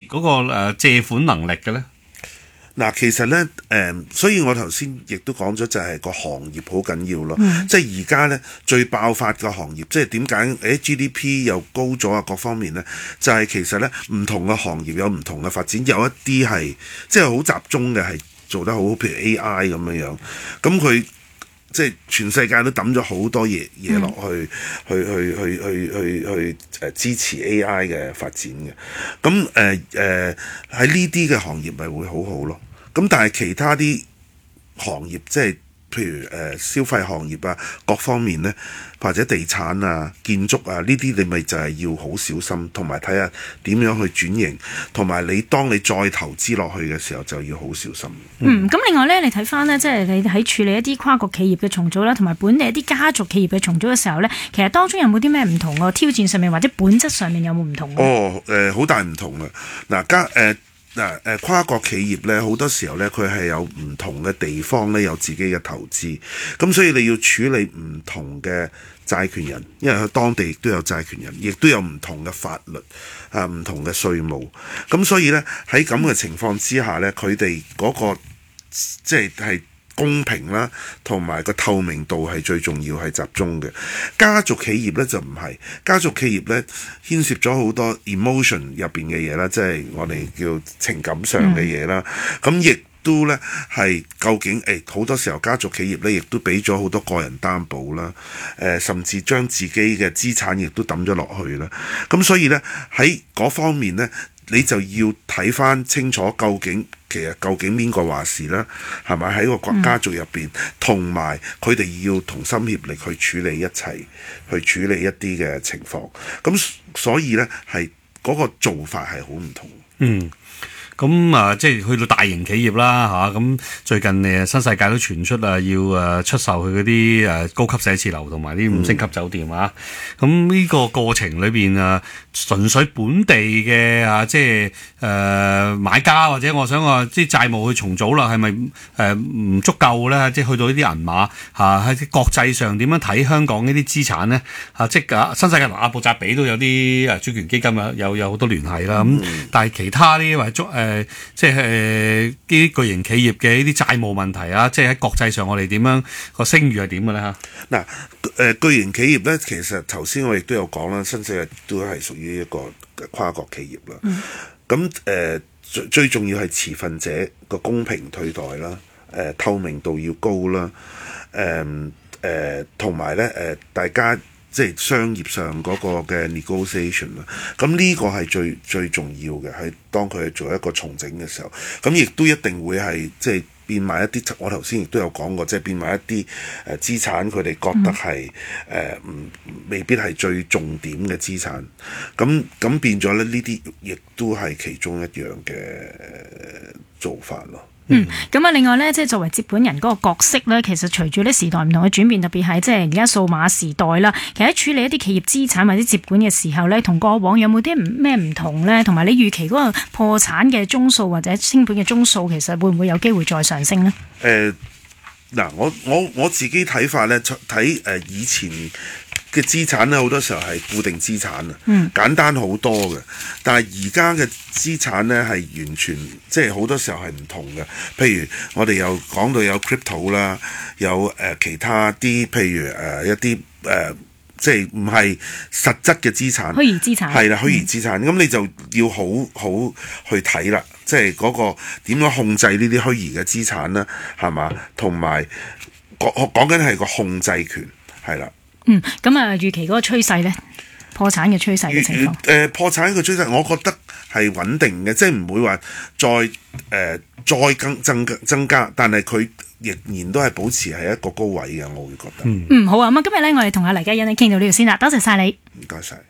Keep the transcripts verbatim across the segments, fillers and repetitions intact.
嗰個誒借款能力嘅咧？ 嗱，其實咧，誒、呃，所以我頭先亦都講咗，就係個行業好緊要咯。嗯、即係而家咧最爆發嘅行業，即係點解誒 G D P 又高咗啊？各方面咧，就係、是、其實咧唔同嘅行業有唔同嘅發展，有一啲係即係好集中嘅，係做得好好，譬如 A I 咁樣樣，咁佢。即係全世界都抌咗好多嘢嘢落去，去去去去去去誒支持 A I 嘅發展嘅。咁誒誒喺呢啲嘅行業咪會好好咯。咁但係其他啲行業即係譬如誒、呃、消費行業啊，各方面咧，或者地產啊、建築啊呢啲，你咪就係要好小心，同埋睇下點樣去轉型，同埋你當你再投資落去嘅時候就要好小心。 嗯，咁另外咧，你睇翻呢，即係你喺處理一啲跨國企業嘅重組啦，同埋本地一啲家族企業嘅重組嘅時候咧，其實當中有冇啲咩唔同嘅挑戰上面，或者本質上面有冇唔同？ 哦，誒、呃、好大唔同啊！嗱家誒。嗱誒跨國企業咧，好多時候咧，佢係有唔同嘅地方咧，有自己嘅投資，咁所以你要處理唔同嘅債權人，因為佢當地亦都有債權人，亦都有唔同嘅法律啊，唔同嘅稅務，咁所以咧喺咁嘅情況之下咧，佢哋嗰個即係係公平啦，同埋個透明度係最重要，係集中嘅。家族企業咧就唔係，家族企業咧牽涉咗好多 emotion 入邊嘅嘢啦，即係我哋叫情感上嘅嘢啦。咁亦、嗯、都咧係究竟誒好、欸、多時候家族企業咧亦都俾咗好多個人擔保啦，誒、呃、甚至將自己嘅資產亦都抌咗落去啦。咁所以咧喺嗰方面咧，你就要睇翻清楚究竟。其實究竟邊個話事咧？係咪喺個國家族入邊，同埋佢哋要同心協力去處理一切，去處理一啲嘅情況。咁所以咧，係嗰個做法係好唔同。 嗯。咁啊，即係去到大型企業啦嚇，咁、啊、最近誒新世界都傳出啊，要誒出售佢嗰啲誒高級寫字樓同埋啲五星級酒店啊。咁呢、嗯、個過程裏邊啊，純粹本地嘅啊，即係誒、呃、買家或者我想話即係債務去重組啦，係咪誒唔足夠咧？即係去到呢啲銀碼嚇喺國際上點樣睇香港呢啲資產咧？嚇、啊，即係新世界同阿布扎比都有啲誒專權基金啊，有有好多聯繫啦。咁、嗯、但係其他啲或者足誒。誒，即係誒啲巨型企業嘅呢啲債務問題啊，即係喺國際上我哋點樣個聲譽係點嘅咧嚇？ 嗱，誒巨型企業咧，其實頭先我亦都有講啦，新世界都係屬於一個跨國企業啦。咁誒、嗯呃、最最重要係持份者個公平對待啦，誒、呃、透明度要高啦，誒誒同埋咧誒大家。即係商業上嗰個嘅 negotiation 啦，咁呢個係最最重要嘅，係當佢做一個重整嘅時候，咁亦都一定會係即係變賣一啲，我頭先亦都有講過，即係變賣一啲誒資產，佢哋覺得係誒唔未必係最重點嘅資產，咁咁變咗咧，呢啲亦都係其中一樣嘅做法咯。 嗯，咁啊，另外咧，即係作為接盤人嗰個角色咧，其實隨住啲時代唔同嘅轉變，特別係即係而家數碼時代啦，其實喺處理一啲企業資產或者接管嘅時候咧，同過往有冇啲咩唔同咧？同埋你預期嗰個破產嘅宗數或者清盤嘅宗數，其實會唔會有機會再上升呢？ 誒、呃，嗱，我我我自己睇法咧，睇誒以前嘅資產咧，好多時候係固定資產啊，嗯、簡單好多嘅。但係而家嘅資產咧係完全即係好多時候係唔同嘅。譬如我哋又講到有 crypto 啦，有誒、呃、其他啲譬如誒、呃、一啲誒、呃、即係唔係實質嘅資產， 虛擬資產係啦， 虛擬資產。咁、嗯、你就要好好去睇啦，即係嗰個點樣控制呢啲虛擬嘅資產啦，係嘛？同埋講講緊係個控制權係啦。 嗯，咁啊，預期嗰個趨勢咧，破產嘅趨勢嘅情況，誒、 呃，破產嘅趨勢，我覺得係穩定嘅，即係唔會話再誒、呃、再更增增加，但係佢仍然都係保持係一個高位嘅，我會覺得。 嗯，嗯好啊，咁啊，今日咧，我哋同阿黎嘉欣咧傾到呢度先啦，多謝晒你。 唔該晒。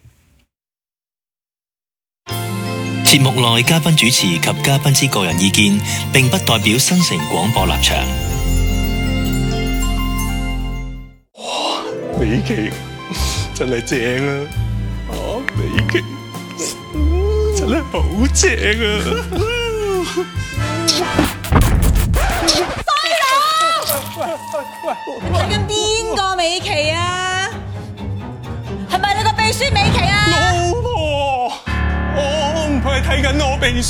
節目內嘉賓主持及嘉賓之個人意見，並不代表新城廣播立場。 美琪真係正啊！啊，美琪真係好正啊！ 衰佬，你睇緊邊個美琪啊？係咪你個秘書美琪啊？ 老婆，我唔係睇緊我秘書。